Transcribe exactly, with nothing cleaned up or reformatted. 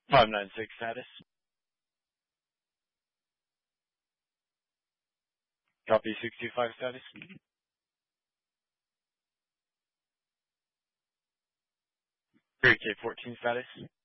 five nine six status. Copy six two five status. three K fourteen status.